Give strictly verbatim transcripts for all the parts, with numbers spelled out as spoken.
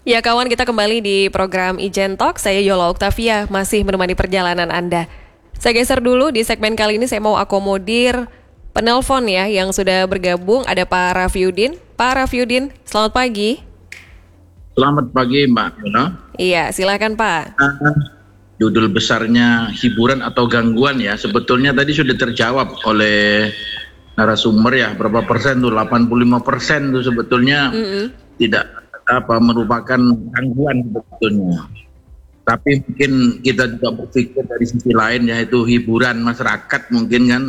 Ya kawan, kita kembali di program Ijen Talk. Saya Yola Oktavia, masih menemani perjalanan Anda. Saya geser dulu, di segmen kali ini saya mau akomodir penelpon ya yang sudah bergabung. Ada Pak Rafiudin. Pak Rafiudin, selamat pagi. Selamat pagi Mbak Yola. Iya, silakan Pak. Judul besarnya hiburan atau gangguan ya, sebetulnya tadi sudah terjawab oleh narasumber ya, berapa persen tuh, delapan puluh lima persen tuh sebetulnya mm-hmm. tidak apa merupakan gangguan sebetulnya. Tapi mungkin kita juga berpikir dari sisi lain, yaitu hiburan masyarakat mungkin kan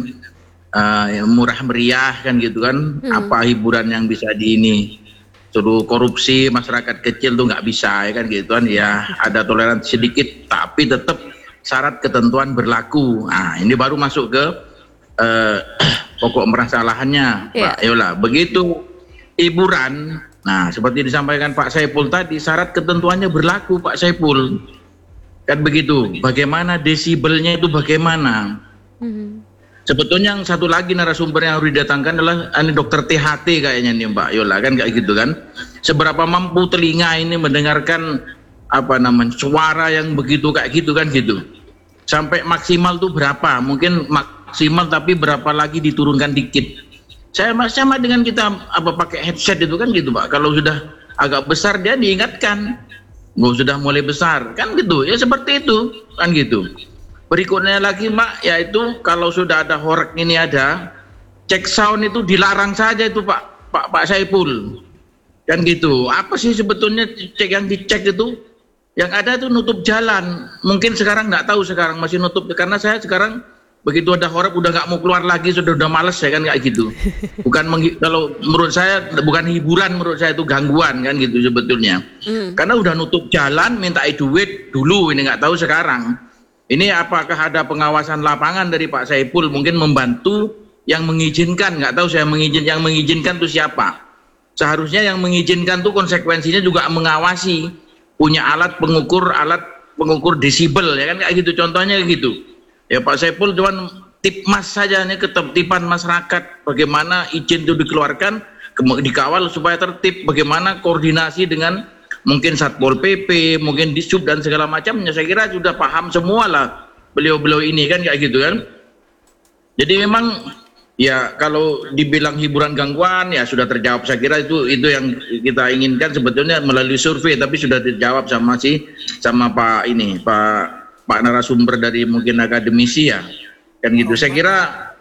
uh, murah meriah kan gitu kan. Hmm. Apa hiburan yang bisa di ini suruh korupsi masyarakat kecil tuh nggak bisa ya kan gitu kan. Ya ada toleransi sedikit tapi tetap syarat ketentuan berlaku. Nah ini baru masuk ke uh, pokok permasalahannya yeah. Pak Yola. Begitu hiburan, nah seperti disampaikan Pak Saiful tadi, syarat ketentuannya berlaku Pak Saiful. Kan begitu, bagaimana desibelnya itu bagaimana. Mm-hmm. Sebetulnya yang satu lagi narasumber yang harus didatangkan adalah ini dokter T H T kayaknya nih Mbak Yola, kan kayak gitu kan. Seberapa mampu telinga ini mendengarkan apa namanya suara yang begitu kayak gitu kan gitu. Sampai maksimal tuh berapa, mungkin maksimal tapi berapa lagi diturunkan dikit. Saya sama dengan kita apa pakai headset itu kan gitu Pak. Kalau sudah agak besar dia diingatkan, nggak sudah mulai besar kan gitu ya, seperti itu kan gitu. Berikutnya lagi Mbak, yaitu kalau sudah ada horeg ini ada cek sound itu dilarang saja itu Pak Pak Pak Saiful kan gitu. Apa sih sebetulnya cek yang dicek itu? Yang ada itu nutup jalan. Mungkin sekarang nggak tahu, sekarang masih nutup karena saya sekarang begitu ada horeg udah nggak mau keluar lagi, sudah udah males ya kan kayak gitu. Bukan menghi- kalau menurut saya bukan hiburan, menurut saya itu gangguan kan gitu sebetulnya. Mm. Karena udah nutup jalan, minta duit dulu, ini nggak tahu sekarang. Ini apakah ada pengawasan lapangan dari Pak Saiful mungkin membantu yang mengizinkan, nggak tahu saya mengizin yang mengizinkan itu siapa. Seharusnya yang mengizinkan tuh konsekuensinya juga mengawasi, punya alat pengukur alat pengukur desibel ya kan kayak gitu, contohnya gitu. Ya Pak Saiful cuman tip mas saja nih, ketertiban masyarakat, bagaimana izin itu dikeluarkan, dikawal supaya tertib, bagaimana koordinasi dengan mungkin Satpol P P, mungkin Disub dan segala macamnya. Saya kira sudah paham semua lah beliau-beliau ini kan kayak gitu kan. Jadi memang ya kalau dibilang hiburan gangguan ya sudah terjawab. Saya kira itu itu yang kita inginkan sebetulnya melalui survei, tapi sudah dijawab sama si sama Pak ini Pak Pak narasumber dari mungkin akademisi ya kan gitu. Saya kira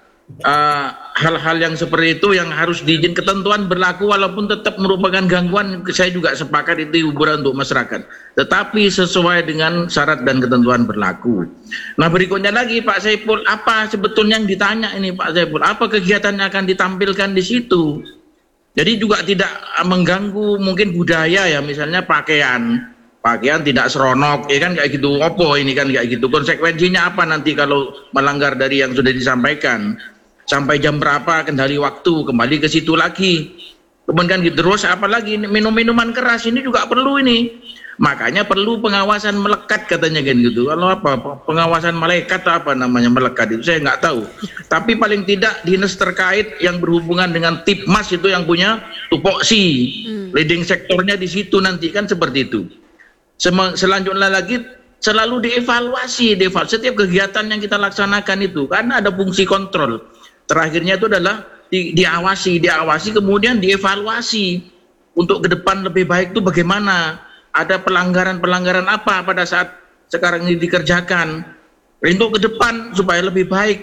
uh, hal-hal yang seperti itu yang harus diizin, ketentuan berlaku walaupun tetap merupakan gangguan. Saya juga sepakat itu hiburan untuk masyarakat, tetapi sesuai dengan syarat dan ketentuan berlaku. Nah berikutnya lagi Pak Saiful, apa sebetulnya yang ditanya ini Pak Saiful, apa kegiatan yang akan ditampilkan di situ? Jadi juga tidak mengganggu mungkin budaya ya, misalnya pakaian pakaian tidak seronok ya kan kayak gitu. Opo ini kan kayak gitu, konsekuensinya apa nanti kalau melanggar dari yang sudah disampaikan, sampai jam berapa, kendali waktu, kembali ke situ lagi. Kemudian gitu terus, apalagi minum-minuman keras ini juga perlu ini, makanya perlu pengawasan melekat katanya kan gitu. Kalau apa pengawasan malaikat apa namanya melekat itu saya nggak tahu, tapi paling tidak dinas terkait yang berhubungan dengan Tipmas itu yang punya tupoksi hmm. leading sektornya di situ nanti kan seperti itu. Selanjutnya lagi selalu dievaluasi, dievaluasi setiap kegiatan yang kita laksanakan itu karena ada fungsi kontrol. Terakhirnya itu adalah di, diawasi, diawasi kemudian dievaluasi untuk ke depan lebih baik itu bagaimana. Ada pelanggaran-pelanggaran apa pada saat sekarang ini dikerjakan untuk ke depan supaya lebih baik.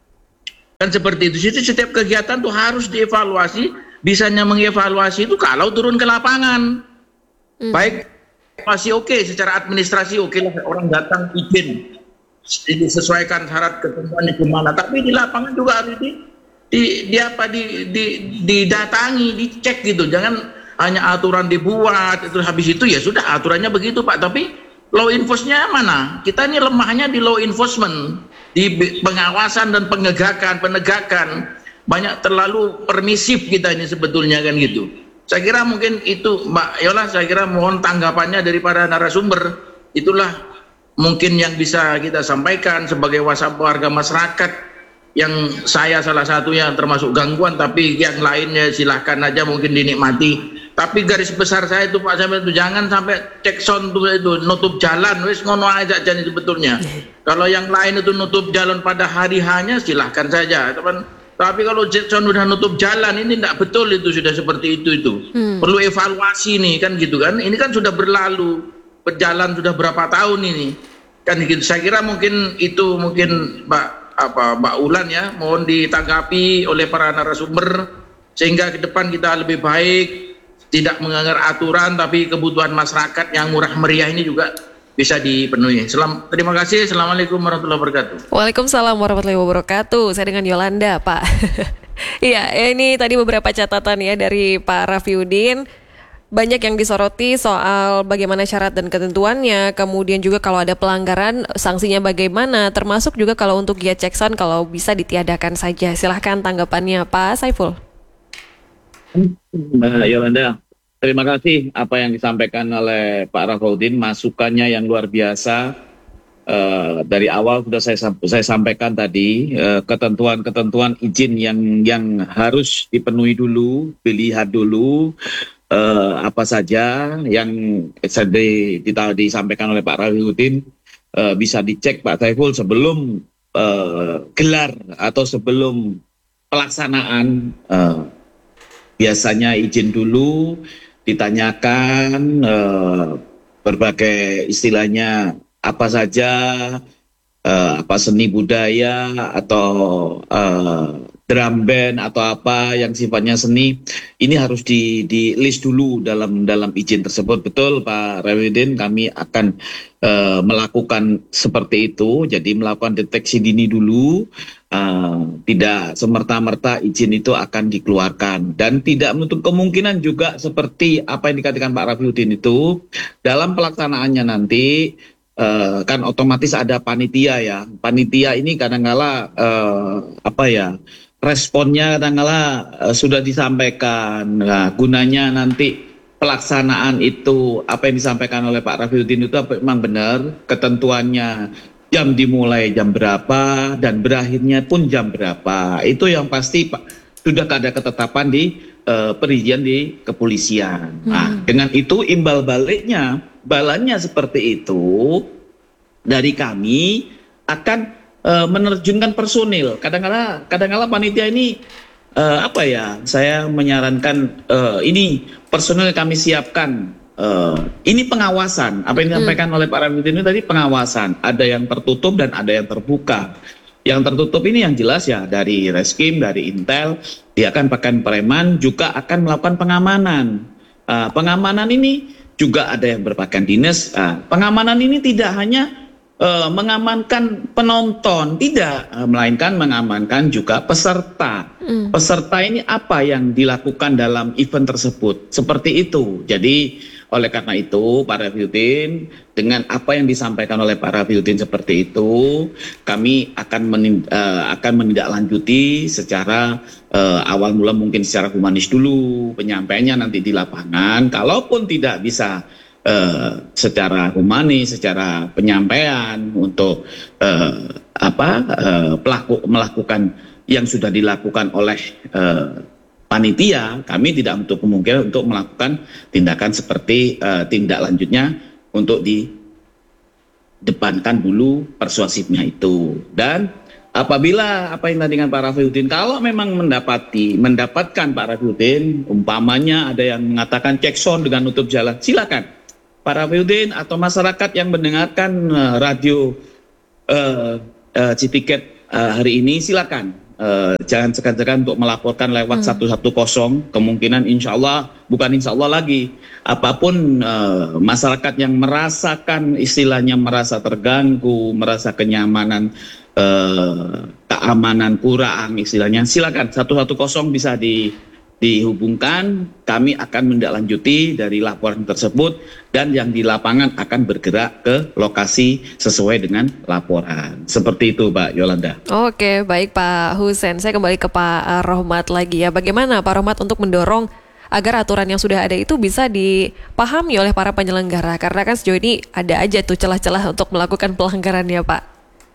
Kan seperti itu. Jadi setiap kegiatan tuh harus dievaluasi. Bisanya mengevaluasi itu kalau turun ke lapangan. Hmm. Baik masih oke okay, secara administrasi oke okay lah, orang datang izin disesuaikan syarat ketentuannya gimana, tapi di lapangan juga harus di di, di apa di, di didatangi, dicek gitu. Jangan hanya aturan dibuat itu habis itu ya sudah aturannya begitu Pak, tapi law enforcement-nya mana? Kita ini lemahnya di law enforcement, di pengawasan dan penegakan penegakan banyak terlalu permisif kita ini sebetulnya kan gitu. Saya kira mungkin itu Mbak Yola, saya kira mohon tanggapannya daripada narasumber. Itulah mungkin yang bisa kita sampaikan sebagai warga masyarakat, yang saya salah satunya termasuk gangguan, tapi yang lainnya silahkan aja mungkin dinikmati Tapi garis besar saya itu Pak Samuel itu jangan sampai cek sound itu, itu nutup jalan, wis ngono aja jadi sebetulnya. Kalau yang lain itu nutup jalan pada hari hanya silahkan saja, teman. Tapi kalau cek sound udah nutup jalan ini tidak betul itu sudah seperti itu itu. Hmm. Perlu evaluasi nih kan gitu kan. Ini kan sudah berlalu, berjalan sudah berapa tahun ini kan gitu. Saya kira mungkin itu mungkin Mbak apa Mbak Ulan ya, mohon ditanggapi oleh para narasumber sehingga ke depan kita lebih baik. Tidak melanggar aturan, tapi kebutuhan masyarakat yang murah meriah ini juga bisa dipenuhi. Selam, terima kasih. Assalamualaikum warahmatullahi wabarakatuh. Waalaikumsalam warahmatullahi wabarakatuh. Saya dengan Yolanda, Pak. Iya, ini tadi beberapa catatan ya dari Pak Rafiuddin. Banyak yang disoroti soal bagaimana syarat dan ketentuannya, kemudian juga kalau ada pelanggaran, sanksinya bagaimana, termasuk juga kalau untuk giat check sound kalau bisa ditiadakan saja. Silahkan tanggapannya, Pak Saiful. Mbak Yolanda, terima kasih apa yang disampaikan oleh Pak Rafiuddin, masukannya yang luar biasa. Uh, dari awal sudah saya, saya sampaikan tadi uh, ketentuan-ketentuan izin yang yang harus dipenuhi dulu, dilihat dulu uh, apa saja yang tadi disampaikan oleh Pak Rafiuddin uh, bisa dicek Pak Saiful sebelum uh, gelar atau sebelum pelaksanaan. Uh, Biasanya izin dulu, ditanyakan eh, berbagai istilahnya apa saja, eh, apa seni budaya atau eh, drum band atau apa yang sifatnya seni, ini harus di, di list dulu dalam dalam izin tersebut. Betul Pak Rafiuddin, kami akan eh, melakukan seperti itu, jadi melakukan deteksi dini dulu. Uh, tidak semerta-merta izin itu akan dikeluarkan dan tidak menutup kemungkinan juga seperti apa yang dikatakan Pak Rafiuddin itu dalam pelaksanaannya nanti uh, kan otomatis ada panitia ya, panitia ini kadang-kala uh, apa ya responnya kadang-kala uh, sudah disampaikan. Nah, gunanya nanti pelaksanaan itu apa yang disampaikan oleh Pak Rafiuddin itu apa memang benar ketentuannya. Jam dimulai jam berapa dan berakhirnya pun jam berapa. Itu yang pasti Pak sudah ada ketetapan di uh, perizinan di kepolisian. Hmm. Nah, dengan itu imbal baliknya, balannya seperti itu dari kami akan uh, menerjunkan personil. Kadang-kala kadang-kala panitia ini uh, apa ya? Saya menyarankan uh, ini personil kami siapkan. Uh, ini pengawasan, apa yang disampaikan hmm. oleh Pak Rafiuddin ini tadi pengawasan, ada yang tertutup dan ada yang terbuka. Yang tertutup ini yang jelas ya dari Reskim, dari Intel, dia akan pakai preman, juga akan melakukan pengamanan. Uh, pengamanan ini juga ada yang berpakaian dinas. Uh, pengamanan ini tidak hanya uh, mengamankan penonton, tidak, uh, melainkan mengamankan juga peserta. Hmm. Peserta ini apa yang dilakukan dalam event tersebut, seperti itu. Jadi oleh karena itu, Pak Rafiuddin, dengan apa yang disampaikan oleh Pak Rafiuddin seperti itu, kami akan menind, uh, akan menindaklanjuti secara uh, awal mula mungkin secara humanis dulu, penyampaiannya nanti di lapangan. Kalaupun tidak bisa uh, secara humanis, secara penyampaian untuk uh, apa uh, pelaku melakukan yang sudah dilakukan oleh uh, panitia, kami tidak untuk kemungkinan untuk melakukan tindakan seperti uh, tindak lanjutnya untuk didepankan dulu persuasifnya itu. Dan apabila apa yang tadi dengan Pak Rafiuddin, kalau memang mendapati mendapatkan Pak Rafiuddin, umpamanya ada yang mengatakan cek sound dengan nutup jalan, silakan Pak Rafiuddin atau masyarakat yang mendengarkan uh, radio uh, uh, Citiket uh, hari ini, silakan. Uh, jangan segan-segan untuk melaporkan lewat hmm. seratus sepuluh, kemungkinan insya Allah, bukan insya Allah lagi, apapun uh, masyarakat yang merasakan istilahnya merasa terganggu, merasa kenyamanan, uh, keamanan kurang istilahnya, silakan seratus sepuluh bisa di dihubungkan, kami akan menindaklanjuti dari laporan tersebut dan yang di lapangan akan bergerak ke lokasi sesuai dengan laporan. Seperti itu, Pak Yolanda. Oke, baik Pak Husein. Saya kembali ke Pak Rohmat lagi ya. Bagaimana Pak Rohmat untuk mendorong agar aturan yang sudah ada itu bisa dipahami oleh para penyelenggara? Karena kan sejauh ini ada aja tuh celah-celah untuk melakukan pelanggaran ya, Pak.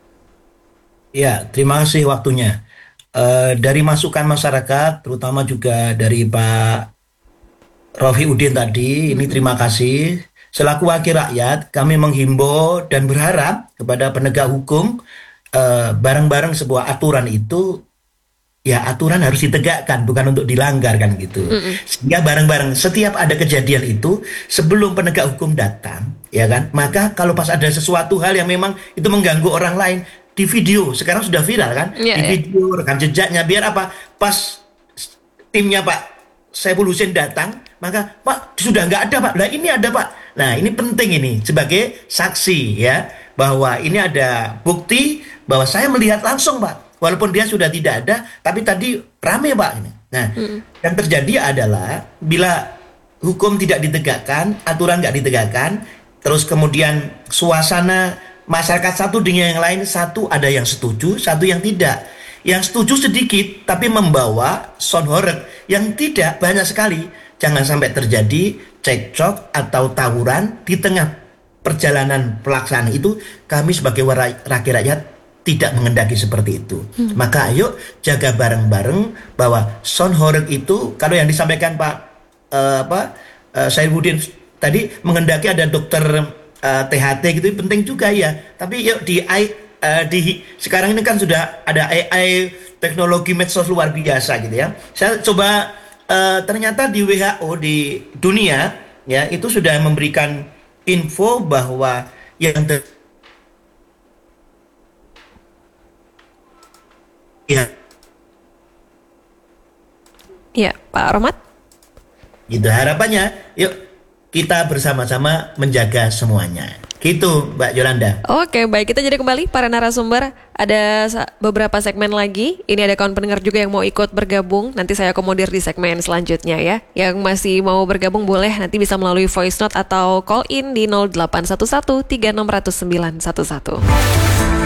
Ya, terima kasih waktunya. Uh, dari masukan masyarakat, terutama juga dari Pak Rofi Udin tadi, ini terima kasih. Selaku wakil rakyat, kami menghimbau dan berharap kepada penegak hukum eh, bareng-bareng sebuah aturan itu, ya aturan harus ditegakkan, bukan untuk dilanggar kan gitu. Mm-mm. Sehingga bareng-bareng setiap ada kejadian itu, sebelum penegak hukum datang, ya kan, maka kalau pas ada sesuatu hal yang memang itu mengganggu orang lain, di video, sekarang sudah viral kan, Iya, di iya. video rekam jejaknya, biar apa? Pas timnya Pak Saiful Husin datang, maka Pak sudah nggak ada Pak. Nah ini ada Pak. Nah ini penting ini sebagai saksi ya, bahwa ini ada bukti bahwa saya melihat langsung Pak. Walaupun dia sudah tidak ada, tapi tadi rame Pak ini. Nah yang terjadi adalah bila hukum tidak ditegakkan, aturan nggak ditegakkan, terus kemudian suasana masyarakat satu dengan yang lain, satu ada yang setuju, satu yang tidak. Yang setuju sedikit, tapi membawa sound horeg. Yang tidak banyak sekali. Jangan sampai terjadi cekcok atau tawuran di tengah perjalanan pelaksanaan itu. Kami sebagai wara- rakyat rakyat tidak mengendaki seperti itu. Hmm. Maka ayo jaga bareng-bareng bahwa sound horeg itu, kalau yang disampaikan Pak eh, apa eh, Saifuddin tadi, mengendaki ada dokter eh, T H T gitu, penting juga ya. Tapi yuk di Uh, di sekarang ini kan sudah ada A I, teknologi medsos luar biasa gitu ya. Saya coba uh, ternyata di W H O di dunia ya itu sudah memberikan info bahwa yang ter- ya Ya, Pak Rohmat. gitu harapannya yuk kita bersama-sama menjaga semuanya. Gitu Mbak Yolanda. Oke, baik. Kita jadi kembali para narasumber. Ada sa- beberapa segmen lagi. Ini ada kawan pendengar juga yang mau ikut bergabung. Nanti saya akomodir di segmen selanjutnya ya. Yang masih mau bergabung boleh nanti bisa melalui voice note atau call in di nol delapan satu satu tiga enam nol nol sembilan satu satu.